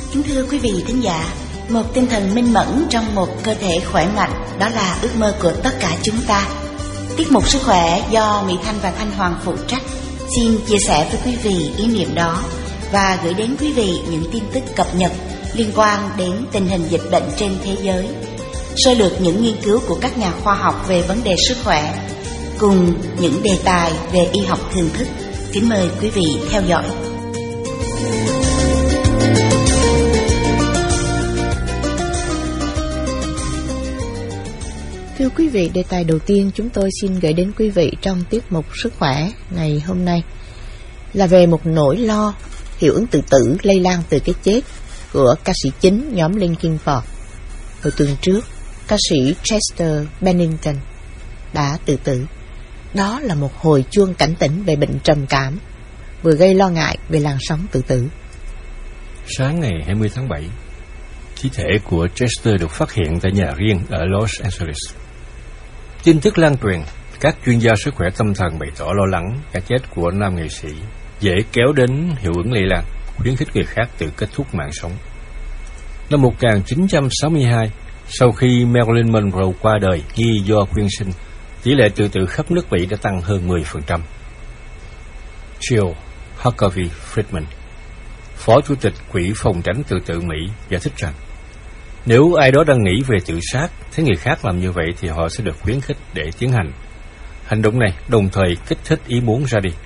Kính thưa quý vị thính giả, một tinh thần minh mẫn trong một cơ thể khỏe mạnh, đó là ước mơ của tất cả chúng ta. Tiết mục Sức khỏe do Mỹ Thanh và Thanh Hoàng phụ trách xin chia sẻ với quý vị ý niệm đó và gửi đến quý vị những tin tức cập nhật liên quan đến tình hình dịch bệnh trên thế giới, sơ lược những nghiên cứu của các nhà khoa học về vấn đề sức khỏe, cùng những đề tài về y học thường thức. Kính mời quý vị theo dõi. Thưa quý vị, đề tài đầu tiên chúng tôi xin gửi đến quý vị trong tiết mục Sức khỏe ngày hôm nay là về một nỗi lo hiệu ứng tự tử lây lan từ cái chết của ca sĩ chính nhóm Linkin Park. Hồi tuần trước, ca sĩ Chester Bennington đã tự tử. Đó là một hồi chuông cảnh tỉnh về bệnh trầm cảm, vừa gây lo ngại về làn sóng tự tử. Sáng ngày 20 tháng 7, thi thể của Chester được phát hiện tại nhà riêng ở Los Angeles. Tin tức lan truyền, các chuyên gia sức khỏe tâm thần bày tỏ lo lắng cái chết của nam nghệ sĩ dễ kéo đến hiệu ứng lây lan, khuyến khích người khác tự kết thúc mạng sống. Năm 1962, sau khi Marilyn Monroe qua đời nghi do quyên sinh, tỷ lệ tự tử khắp nước Mỹ đã tăng hơn 10%. Jill Huckabee Friedman, Phó Chủ tịch Quỹ phòng tránh tự tử Mỹ, giải thích rằng nếu ai đó đang nghĩ về tự sát, thấy người khác làm như vậy thì họ sẽ được khuyến khích để tiến hành. Hành động này đồng thời kích thích ý muốn ra đi.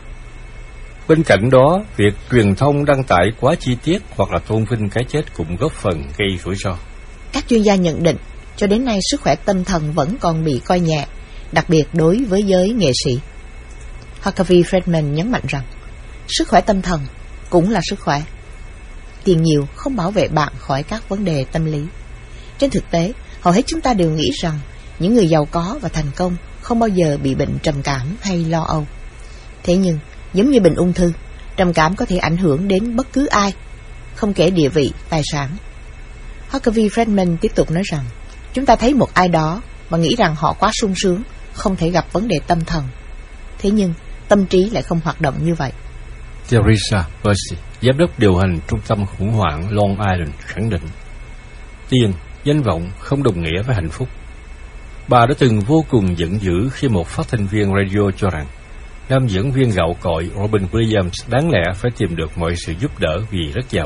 Bên cạnh đó, việc truyền thông đăng tải quá chi tiết hoặc là tôn vinh cái chết cũng góp phần gây rủi ro. Các chuyên gia nhận định, cho đến nay sức khỏe tâm thần vẫn còn bị coi nhẹ, đặc biệt đối với giới nghệ sĩ. Huckabee Friedman nhấn mạnh rằng, sức khỏe tâm thần cũng là sức khỏe. Tiền nhiều không bảo vệ bạn khỏi các vấn đề tâm lý. Trên thực tế, hầu hết chúng ta đều nghĩ rằng những người giàu có và thành công không bao giờ bị bệnh trầm cảm hay lo âu. Thế nhưng, giống như bệnh ung thư, trầm cảm có thể ảnh hưởng đến bất cứ ai, không kể địa vị, tài sản. Huckabee Friedman tiếp tục nói rằng, chúng ta thấy một ai đó và nghĩ rằng họ quá sung sướng, không thể gặp vấn đề tâm thần. Thế nhưng, tâm trí lại không hoạt động như vậy. Teresa Percy, giám đốc điều hành trung tâm khủng hoảng Long Island, khẳng định tiền, danh vọng không đồng nghĩa với hạnh phúc. Bà đã từng vô cùng giận dữ khi một phát thanh viên radio cho rằng nam diễn viên gạo cội Robin Williams đáng lẽ phải tìm được mọi sự giúp đỡ vì rất giàu.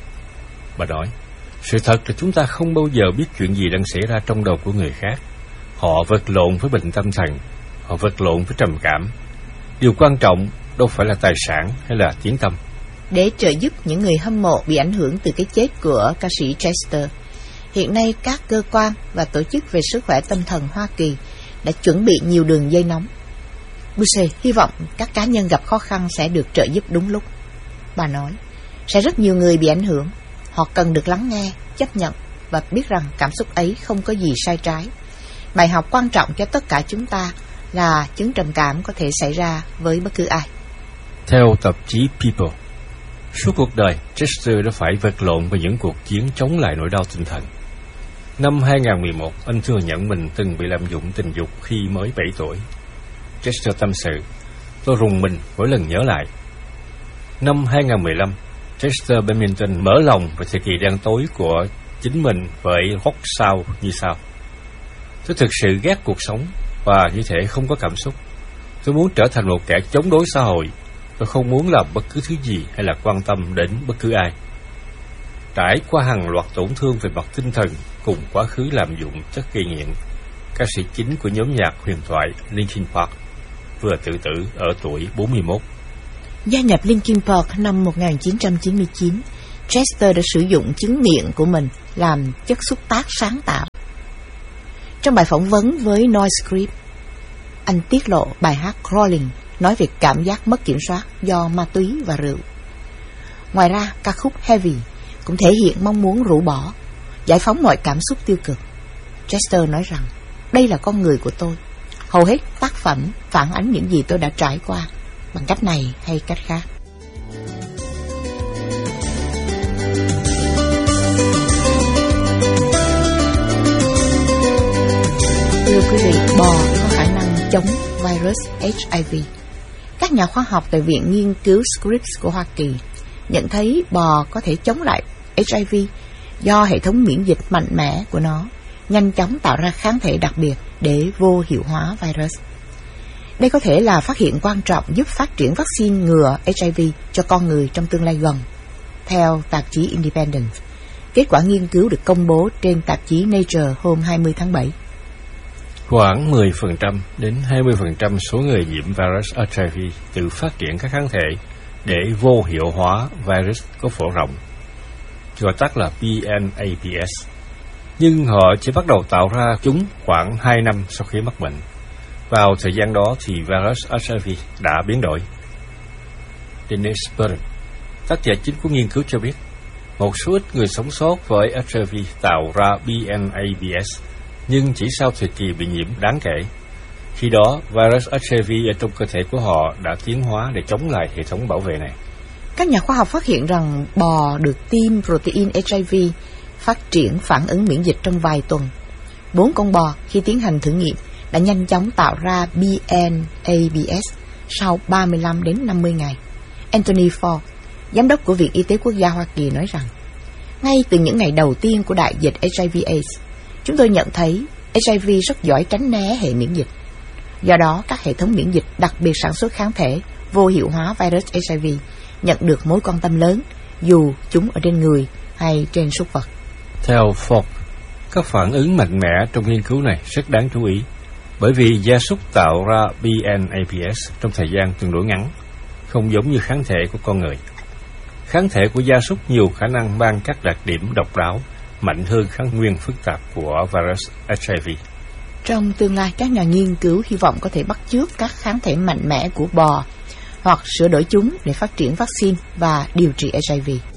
Bà nói, sự thật là chúng ta không bao giờ biết chuyện gì đang xảy ra trong đầu của người khác. Họ vật lộn với bệnh tâm thần, họ vật lộn với trầm cảm. Điều quan trọng đâu phải là tài sản hay là tiếng tăm. Để trợ giúp những người hâm mộ bị ảnh hưởng từ cái chết của ca sĩ Chester, hiện nay các cơ quan và tổ chức về sức khỏe tâm thần Hoa Kỳ đã chuẩn bị nhiều đường dây nóng. Busse hy vọng các cá nhân gặp khó khăn sẽ được trợ giúp đúng lúc. Bà nói, sẽ rất nhiều người bị ảnh hưởng. Họ cần được lắng nghe, chấp nhận và biết rằng cảm xúc ấy không có gì sai trái. Bài học quan trọng cho tất cả chúng ta là chứng trầm cảm có thể xảy ra với bất cứ ai. Theo tạp chí People, suốt cuộc đời, Chester đã phải vật lộn với những cuộc chiến chống lại nỗi đau tinh thần. Năm 2011, anh thừa nhận mình từng bị lạm dụng tình dục khi mới 7 tuổi. Chester tâm sự, tôi rùng mình mỗi lần nhớ lại. Năm 2015, Chester Bennington mở lòng về thời kỳ đen tối của chính mình với rock sao như sau. Tôi thực sự ghét cuộc sống và như thể không có cảm xúc. Tôi muốn trở thành một kẻ chống đối xã hội. Tôi không muốn làm bất cứ thứ gì hay là quan tâm đến bất cứ ai. Trải qua hàng loạt tổn thương về mặt tinh thần cùng quá khứ lạm dụng chất gây nghiện, ca sĩ chính của nhóm nhạc huyền thoại Linkin Park vừa tự tử ở tuổi 41. Gia nhập Linkin Park năm 1999, Chester đã sử dụng chứng nghiện của mình làm chất xúc tác sáng tạo. Trong bài phỏng vấn với Noise Script, anh tiết lộ bài hát Crawling nói về cảm giác mất kiểm soát do ma túy và rượu. Ngoài ra, ca khúc Heavy cũng thể hiện mong muốn rũ bỏ, giải phóng mọi cảm xúc tiêu cực. Chester nói rằng, đây là con người của tôi. Hầu hết tác phẩm phản ánh những gì tôi đã trải qua, bằng cách này hay cách khác. Thưa quý vị, bò có khả năng chống virus HIV. Các nhà khoa học tại Viện Nghiên cứu Scripps của Hoa Kỳ nhận thấy bò có thể chống lại HIV do hệ thống miễn dịch mạnh mẽ của nó nhanh chóng tạo ra kháng thể đặc biệt để vô hiệu hóa virus. Đây có thể là phát hiện quan trọng giúp phát triển vaccine ngừa HIV cho con người trong tương lai gần. Theo tạp chí Independent, kết quả nghiên cứu được công bố trên tạp chí Nature hôm 20 tháng 7. Khoảng 10% đến 20% số người nhiễm virus HIV tự phát triển các kháng thể để vô hiệu hóa virus có phổ rộng, gọi tắt là PNAPS. Nhưng họ chỉ bắt đầu tạo ra chúng khoảng 2 năm sau khi mắc bệnh. Vào thời gian đó thì virus HIV đã biến đổi. Dennis Burton, tác giả chính của nghiên cứu cho biết, một số ít người sống sót với HIV tạo ra PNAPS, nhưng chỉ sau thời kỳ bị nhiễm đáng kể. Khi đó, virus HIV ở trong cơ thể của họ đã tiến hóa để chống lại hệ thống bảo vệ này. Các nhà khoa học phát hiện rằng bò được tiêm protein HIV phát triển phản ứng miễn dịch trong vài tuần. 4 con bò khi tiến hành thử nghiệm đã nhanh chóng tạo ra PNAPS sau 35 đến 50 ngày. Anthony Fauci, giám đốc của Viện Y tế Quốc gia Hoa Kỳ nói rằng, ngay từ những ngày đầu tiên của đại dịch HIV/AIDS, chúng tôi nhận thấy HIV rất giỏi tránh né hệ miễn dịch. Do đó, các hệ thống miễn dịch đặc biệt sản xuất kháng thể vô hiệu hóa virus HIV nhận được mối quan tâm lớn, dù chúng ở trên người hay trên súc vật. Theo Ford, các phản ứng mạnh mẽ trong nghiên cứu này rất đáng chú ý, bởi vì gia súc tạo ra PNAPS trong thời gian tương đối ngắn, không giống như kháng thể của con người. Kháng thể của gia súc nhiều khả năng mang các đặc điểm độc đáo, mạnh hơn kháng nguyên phức tạp của virus HIV. Trong tương lai, các nhà nghiên cứu hy vọng có thể bắt chước các kháng thể mạnh mẽ của bò hoặc sửa đổi chúng để phát triển vaccine và điều trị HIV.